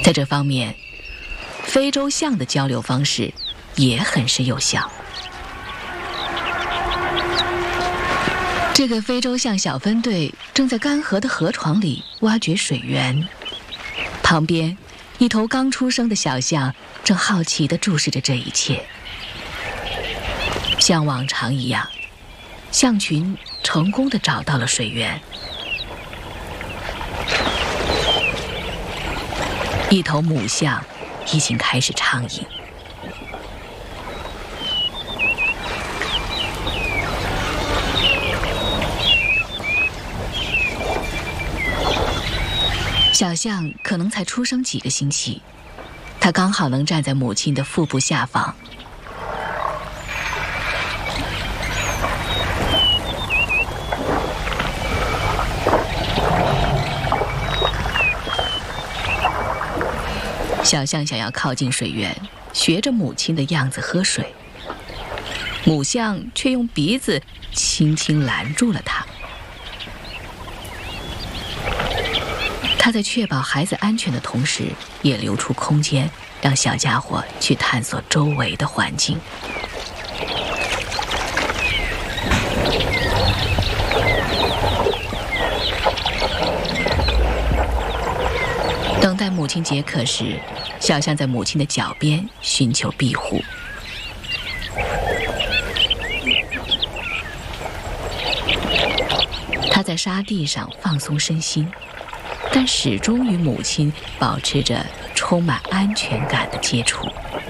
在这方面，非洲象的交流方式也很是有效。这个非洲象小分队正在干涸的河床里挖掘水源，旁边一头刚出生的小象正好奇地注视着这一切。像往常一样，象群成功地找到了水源。一头母象已经开始畅饮。小象可能才出生几个星期，它刚好能站在母亲的腹部下方。小象想要靠近水源，学着母亲的样子喝水，母象却用鼻子轻轻拦住了它。它在确保孩子安全的同时，也留出空间，让小家伙去探索周围的环境。等待母亲解渴时，小象在母亲的脚边寻求庇护。它在沙地上放松身心，但始终与母亲保持着充满安全感的接触。